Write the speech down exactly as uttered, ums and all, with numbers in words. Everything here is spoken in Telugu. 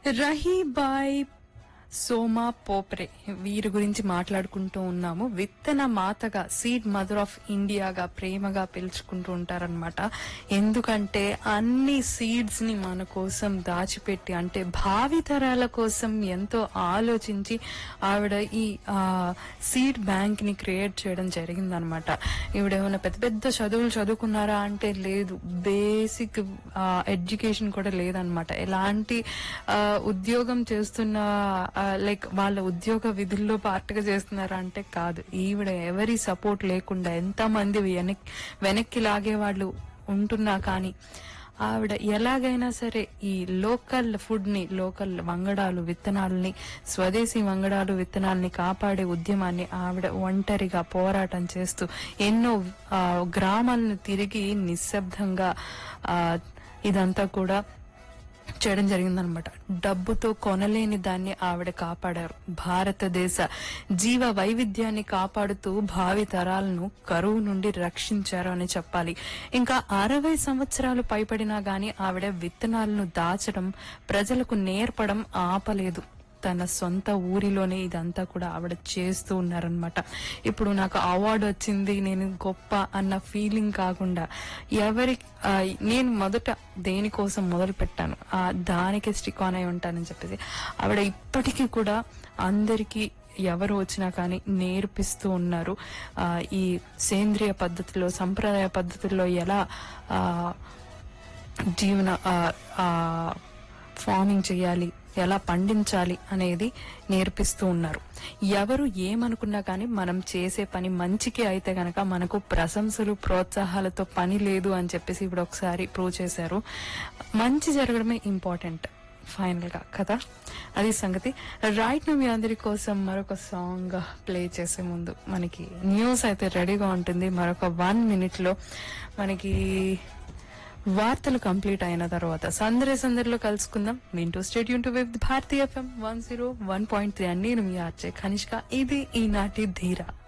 రహీబాయ్ సోమా పోప్రే వీరి గురించి మాట్లాడుకుంటూ ఉన్నాము. విత్తన మాతగా, సీడ్ మదర్ ఆఫ్ ఇండియాగా ప్రేమగా పిలుచుకుంటూ ఉంటారనమాట. ఎందుకంటే అన్ని సీడ్స్ ని మన కోసం దాచిపెట్టి, అంటే భావితరాల కోసం ఎంతో ఆలోచించి ఆవిడ ఈ సీడ్ బ్యాంక్ ని క్రియేట్ చేయడం జరిగిందనమాట. ఈవిడ ఏమైనా పెద్ద పెద్ద చదువులు చదువుకున్నారా అంటే లేదు, బేసిక్ ఎడ్యుకేషన్ కూడా లేదనమాట. ఎలాంటి ఉద్యోగం చేస్తున్న లైక్ వాళ్ళ ఉద్యోగ విధుల్లో పార్ట్గా చేస్తున్నారా అంటే కాదు. ఈవిడ ఎవరి సపోర్ట్ లేకుండా ఎంత మంది వెనక్ వెనక్కి లాగే వాళ్ళు ఉంటున్నా కానీ ఆవిడ ఎలాగైనా సరే ఈ లోకల్ ఫుడ్ ని, లోకల్ వంగడాలు విత్తనాలని, స్వదేశీ వంగడాలు విత్తనాలని కాపాడే ఉద్యమాన్ని ఆవిడ ఒంటరిగా పోరాటం చేస్తూ ఎన్నో గ్రామాలను తిరిగి నిశ్శబ్దంగా ఆ ఇదంతా కూడా చేయడం జరిగిందనమాట. డబ్బుతో కొనలేని దాన్ని ఆవిడ కాపాడారు. భారతదేశ జీవ వైవిధ్యాన్ని కాపాడుతూ భావి తరాలను కరువు నుండి రక్షించారు అని చెప్పాలి. ఇంకా అరవై సంవత్సరాలు పైపడినా గాని ఆవిడ విత్తనాలను దాచడం, ప్రజలకు నేర్పడం ఆపలేదు. తన సొంత ఊరిలోనే ఇదంతా కూడా ఆవిడ చేస్తూ ఉన్నారనమాట. ఇప్పుడు నాకు అవార్డు వచ్చింది, నేను గొప్ప అన్న ఫీలింగ్ కాకుండా ఎవరి నేను మొదట దేనికోసం మొదలు పెట్టాను ఆ దానికి స్టిక్ ఆన్ అయి ఉంటానని చెప్పేసి ఆవిడ ఇప్పటికీ కూడా అందరికీ ఎవరు వచ్చినా కానీ నేర్పిస్తూ ఉన్నారు. ఆ ఈ సేంద్రియ పద్ధతిలో, సంప్రదాయ పద్ధతుల్లో ఎలా ఆ జీవన ఆ ఫార్మింగ్ చేయాలి, ఎలా పండించాలి అనేది నేర్పిస్తూ ఉన్నారు. ఎవరు ఏమనుకున్నా కానీ మనం చేసే పని మంచికి అయితే గనక మనకు ప్రశంసలు, ప్రోత్సాహాలతో పని లేదు అని చెప్పేసి ఇప్పుడు ఒకసారి ప్రూవ్ చేశారు. మంచి జరగడమే ఇంపార్టెంట్ ఫైనల్ గా కదా, అది సంగతి. రైట్ నా మీ అందరి కోసం మరొక సాంగ్ ప్లే చేసే ముందు మనకి న్యూస్ అయితే రెడీగా ఉంటుంది. మరొక వన్ మినిట్ లో మనకి వార్తలు కంప్లీట్ అయిన తర్వాత సందరే సందరిలో కలుసుకుందాం. వింటూ state Yoon to with Bharatiya FM one zero one point three. నేను మీ ఆర్జే కనిష్క. ఇది ఈనాటి ధీర.